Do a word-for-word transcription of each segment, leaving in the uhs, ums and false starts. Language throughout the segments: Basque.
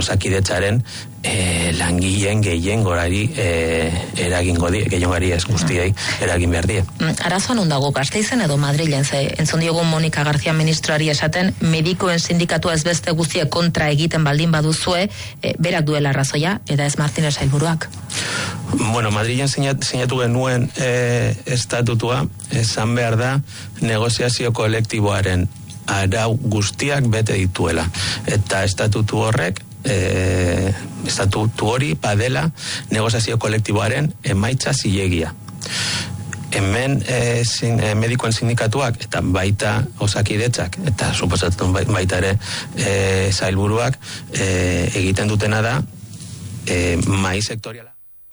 Osakidetzaren e, langileen gehiengorari e, eragingo die, gehiengorari ez guztiei eragin behar die. Arazoan ondago Gasteizen edo Madrilen, ze entzun diogu Monika García ministroari esaten, medikoen sindikatua ez beste guztie kontra egiten baldin baduzue, e, berak duela arrazoia, eta ez Martínez sailburuak. Bueno, Madrilen sinatu genuen e, estatutua, esan behar da negoziazio kolektiboaren arau guztiak bete dituela. Eta estatutu horrek, e, estatutu hori badela negoziazio kolektiboaren emaitza zilegia. Hemen e, sin, e, medikoen sindikatuak eta baita Osakidetzak eta suposatzen baita ere e, sailburuak e, egiten dutena da e, mai sektoriala.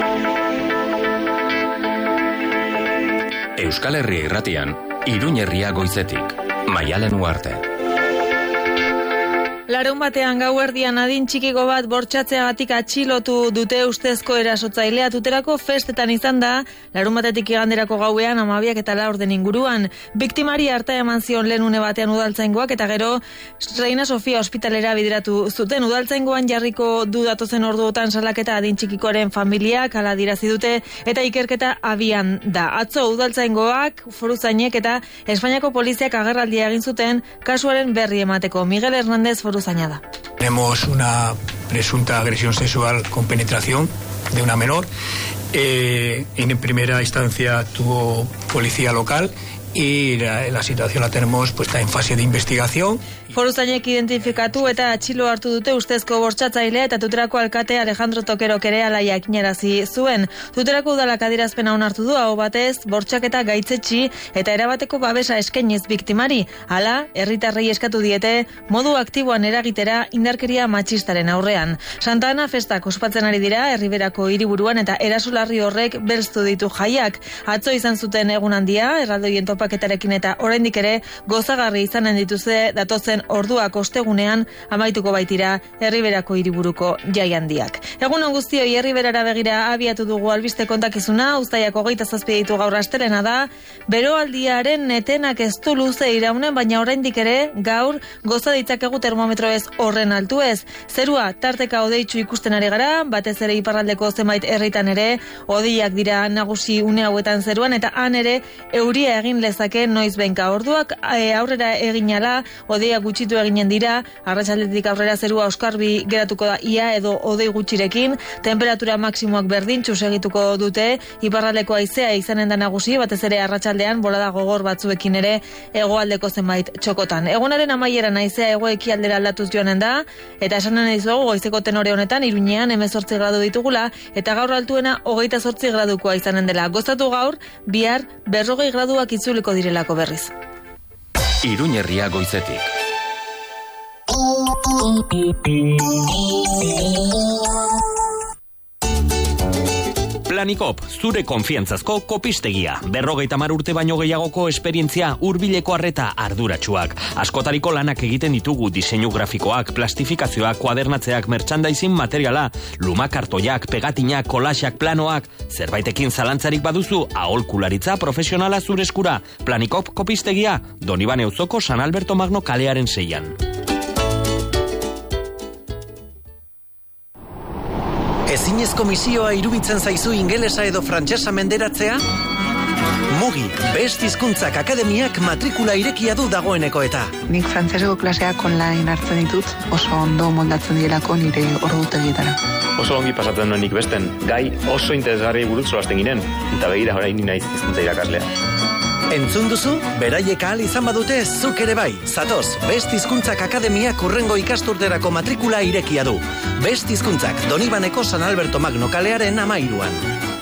Euskal Herria irratian, Iruñ herria goizetik. Maialen Uarte. Larun batean gauerdian adin txikiko bat bortxatzeagatik atxilotu dute ustezko erasotzailea. Tuterako festetan izan da, larun batetik iganderako gauean amabiak eta laurden inguruan. Biktimari harta eman zion lehen une batean udaltzaingoak eta gero Reina Sofia ospitalera bideratu zuten. Udaltzaingoan jarriko du datozen orduotan salaketa adin txikikoaren familiak hala dirazi dute eta ikerketa abian da. Atzo udaltzaingoak, foruzainek eta Espainiako poliziak agerraldia egin zuten kasuaren berri emateko. Miguel Hernández Foruzañada. Tenemos una presunta agresión sexual con penetración de una menor. Eh, en primera instancia tuvo policía local y la, la situación la tenemos puesta en fase de investigación. Foruzainek identifikatu eta atxilo hartu dute ustezko bortxatzailea eta Tuterako alkate Alejandro Tokerok ere hala jakinarazi zuen. Tuterako udalak adierazpena onartu du aho batez bortxaketa gaitzetsi eta erabateko babesa eskainiz biktimari. Hala, herritarrei eskatu diete modu aktiboan eragitera indarkeria matxistaren aurrean. Santa Ana festak ospatzen ari dira Herriberako hiriburuan eta erasolarri horrek belztu ditu jaiak. Atzo izan zuten egun handia, erraldoien topaketarekin eta oraindik ere gozagarri izanen dituzte datozen orduak ostegunean amaituko baitira Herriberako hiriburuko jaihandiak. Egun on guztioi, Herriberara begira abiatu dugu albiste kontakizuna. Uztaiak hogeita zazpi ditu gaur astelena da. Beroaldiaren etenak ez du luze iraunen, baina oraindik ere gaur goza ditzakegu termometro ez horren altu ez. Zerua tarteka hodeitsu ikusten ari gara, batez ere iparraldeko zenbait herritan ere hodeiak dira nagusi une hauetan zeruan eta han ere euria egin lezake noizbenka. Orduak e, aurrera eginala hodeiak gutxitu eginen dira, arratsaldetik aurrera zerua oskarbi geratuko da ia edo hodei gutxirekin, temperatura maksimoak berdintsu segituko dute, iparraldeko haizea izanen da nagusi, batez ere arratsaldean bolada gogor batzuekin ere hegoaldeko zenbait txokotan. Egunaren amaieran haizea hego-ekialdera aldatuz joanen da, eta esanen dizugu goizeko tenore honetan Iruñean hemezortzi gradu ditugula, eta gaur altuena hogeita zortzi gradukoa izanen dela. Gozatu gaur, bihar berrogei graduak itzuliko direlako berriz. Iruñ herria goizetik. Planikop, zure konfiantzazko kopistegia. Berrogeita hamar urte baino gehiagoko esperientzia, hurbileko arreta arduratsuak. Askotariko lanak egiten ditugu diseinu grafikoak, plastifikazioak, kuadernatzeak, merchandising materiala, lumakartoiak, pegatinak, kolaxak, planoak. Zerbaitekin zalantzarik baduzu, aholkularitza profesionala zure eskura. Planikop kopistegia, Donibane auzoko San Alberto Magno kalearen seian. Ezinezko misioa iruditzen zaizu ingelesa edo frantsesa menderatzea? Mugi, Best Hizkuntzak Akademiak matrikula irekia du dagoeneko eta. Nik frantseseko klaseak online hartzen ditut, oso ondo moldatzen direlako nire ordutegietara. Oso ongi pasatzen nuen nik besten, gai oso interesgarri buruz solasten ginen, eta begira orain ni naiz hizkuntza irakaslea. Entzun duzu, beraiek ahal izan badute zuk ere bai. Zatoz, Best Hizkuntzak Akademiak hurrengo ikasturterako matrikula irekia du. Best Hizkuntzak, Donibaneko San Alberto Magno kalearen amairuan.